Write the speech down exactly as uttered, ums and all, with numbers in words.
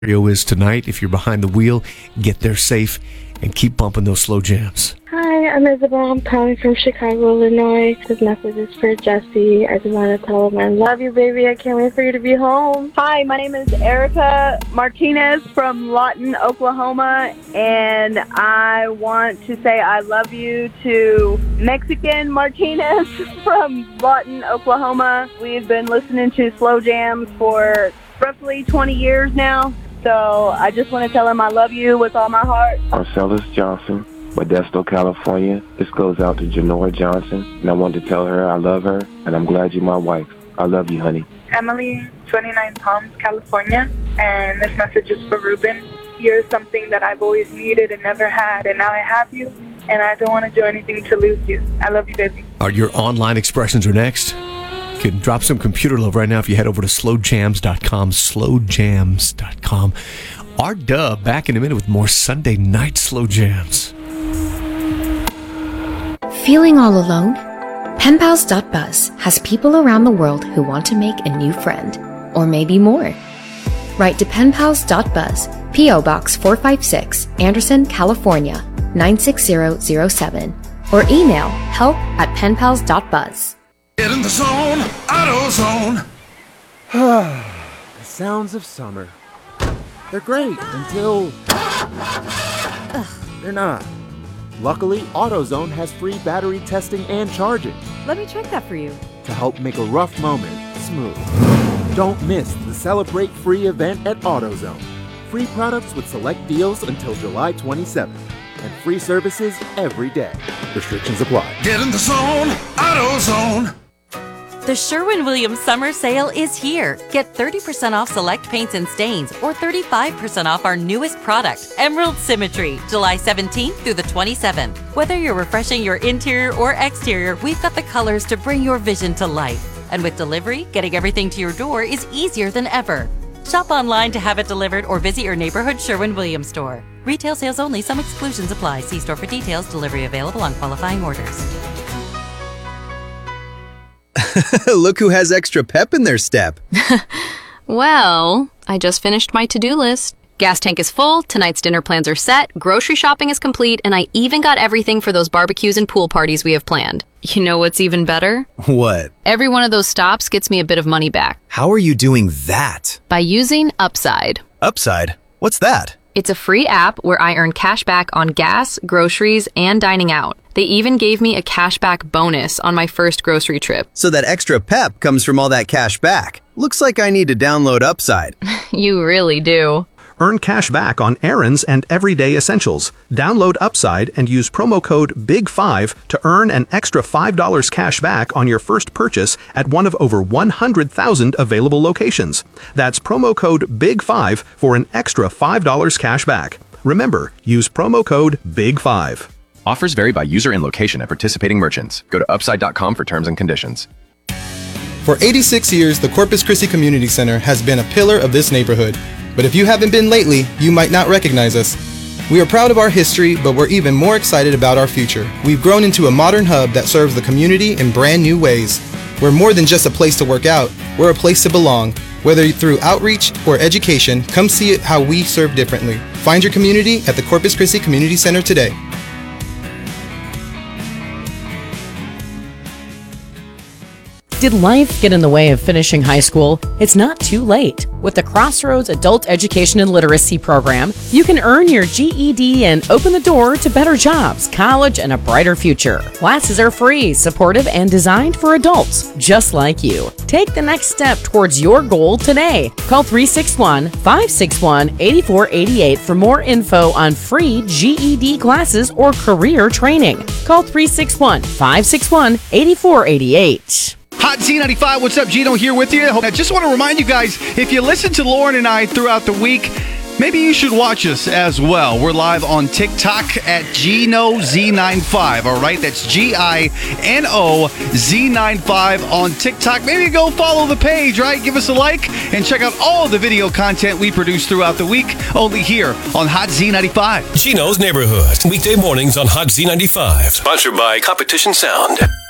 is tonight. If you're behind the wheel, get there safe and keep bumping those slow jams. Hi, I'm Isabel. I'm calling from Chicago, Illinois. This message is for Jesse. I just want to tell him I love you, baby. I can't wait for you to be home. Hi, my name is Erica Martinez from Lawton, Oklahoma, and I want to say I love you to Mexican Martinez from Lawton, Oklahoma. We've been listening to slow jams for roughly twenty years now, so I just want to tell him I love you with all my heart. Marcellus Johnson, Modesto, California. This goes out to Janora Johnson, and I want to tell her I love her, and I'm glad you're my wife. I love you, honey. Emily, twenty-nine Palms, California, and this message is for Ruben. You're something that I've always needed and never had, and now I have you, and I don't want to do anything to lose you. I love you, baby. Our, your online expressions are next. You can drop some computer love right now if you head over to slow jams dot com, slow jams dot com. Our Dub back in a minute with more Sunday night slow jams. Feeling all alone? Pen Pals dot buzz has people around the world who want to make a new friend, or maybe more. Write to Pen Pals dot buzz, P O Box four five six, Anderson, California, nine six zero zero seven, or email help at pen pals dot buzz. Get in the zone, AutoZone. The sounds of summer. They're great until Ugh, they're not. Luckily, AutoZone has free battery testing and charging. Let me check that for you. To help make a rough moment smooth. Don't miss the Celebrate Free event at AutoZone. Free products with select deals until July twenty-seventh. And free services every day. Restrictions apply. Get in the zone, AutoZone. The Sherwin-Williams Summer Sale is here. Get thirty percent off select paints and stains or thirty-five percent off our newest product, Emerald Symmetry, July seventeenth through the twenty-seventh. Whether you're refreshing your interior or exterior, we've got the colors to bring your vision to life. And with delivery, getting everything to your door is easier than ever. Shop online to have it delivered or visit your neighborhood Sherwin-Williams store. Retail sales only. Some exclusions apply. See store for details. Delivery available on qualifying orders. Look who has extra pep in their step. Well, I just finished my to-do list. Gas tank is full, tonight's dinner plans are set, grocery shopping is complete, and I even got everything for those barbecues and pool parties we have planned. You know what's even better? What? Every one of those stops gets me a bit of money back. How are you doing that? By using Upside. Upside? What's that? It's a free app where I earn cash back on gas, groceries, and dining out. They even gave me a cashback bonus on my first grocery trip. So that extra pep comes from all that cash back. Looks like I need to download Upside. You really do. Earn cash back on errands and everyday essentials. Download Upside and use promo code B I G five to earn an extra five dollars cash back on your first purchase at one of over one hundred thousand available locations. That's promo code B I G five for an extra five dollars cash back. Remember, use promo code B I G five. Offers vary by user and location at participating merchants. Go to upside dot com for terms and conditions. For eighty-six years, the Corpus Christi Community Center has been a pillar of this neighborhood. But if you haven't been lately, you might not recognize us. We are proud of our history, but we're even more excited about our future. We've grown into a modern hub that serves the community in brand new ways. We're more than just a place to work out, we're a place to belong. Whether through outreach or education, come see how we serve differently. Find your community at the Corpus Christi Community Center today. Did life get in the way of finishing high school? It's not too late. With the Crossroads Adult Education and Literacy Program, you can earn your G E D and open the door to better jobs, college, and a brighter future. Classes are free, supportive, and designed for adults just like you. Take the next step towards your goal today. Call three six one, five six one, eight four eight eight for more info on free G E D classes or career training. Call three six one, five six one, eight four eight eight. Hot Z ninety-five, what's up? Gino here with you. I just want to remind you guys, if you listen to Lauren and I throughout the week, maybe you should watch us as well. We're live on TikTok at Gino Z ninety-five, all right? That's G I N O Z ninety-five on TikTok. Maybe go follow the page, right? Give us a like and check out all the video content we produce throughout the week, only here on Hot Z ninety-five. Gino's Neighborhood, weekday mornings on Hot Z ninety-five. Sponsored by Competition Sound.